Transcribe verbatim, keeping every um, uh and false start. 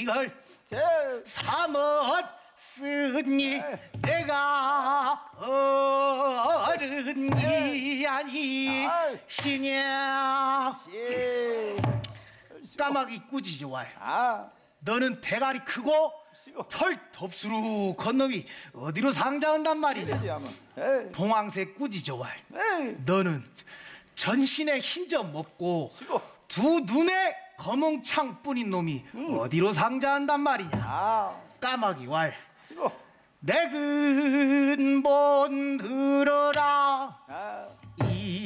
이걸 제 삼었으니 내가 어른이 아니 아이. 시냐. 씨. 까마귀 꾸짖지 왈. 아, 너는 대가리 크고 시고. 털 덥수룩 건놈이 어디로 상장한단 말이냐. 이래지 하면. 에이, 봉황새 꾸짖어 왈. 에이, 너는 전신에 흰 점 없고 시고. 두 눈에 검은창 뿐인 놈이 어디로 상자한단 말이냐. 아, 까마귀 왈. 시고. 내 근본 들어라. 아,